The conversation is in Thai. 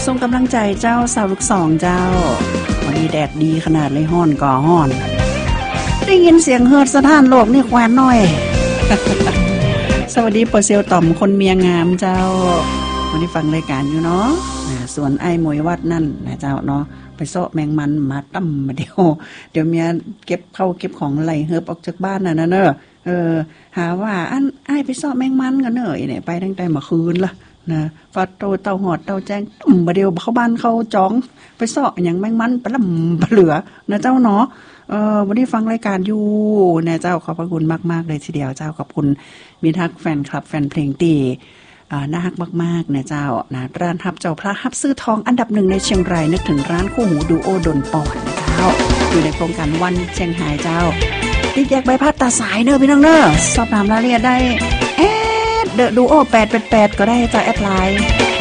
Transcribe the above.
ส่งกำลังใจเจ้าสาวลูกสองเจ้าวันนี้แดดดีขนาดเลยฮ้อนก่อฮ้อนได้ยินเสียงเฮิร์ดสถานโลกนี่แควนน้อย สวัสดีเปอร์เซลต่อมคนเมียงามเจ้าวันนี้ฟังรายการอยู่เนาะส่วนไอ้หมวยวัดนั่นนะเจ้าเนาะไปเซาะแมงมันมาตั้มมาเดี๋ยวเมียเก็บเข้าเก็บของไหลเฮิบออกจากบ้านน่ะนะเนอะหาว่าอันไอ้ไปเซาะแมงมันกันเนอะเนี่ยไปตั้งแต่เมื่อคืนละนะฟาดโตเต้าหอดเต้าแจ้งมาเดี๋ยวเข้าบ้านเข้าจ้องไปเซาะอย่างแมงมันปลำปเหลือนะเจ้าเนาะวันนี้ฟังรายการอยู่นะเจ้าขอบพระคุณมากๆเลยทีเดียวเจ้าขอบคุณมิตรฮักแฟนคลับแฟนเพลงตีน่าฮักมากๆนะเจ้านะร้านฮับเจ้าพระฮับซื้อทองอันดับหนึ่งในเชียงรายนึกถึงร้านคู่หูดูโอดนปอนนะเจ้าอยู่ในโครงการวันเชียงไฮ้เจ้าติดแยกใบพัดตาสายเนอะพี่น้องเนอะสอบถามรายละเอียดได้เดอะดูโอ888ก็ได้เจ้าแอดไลน์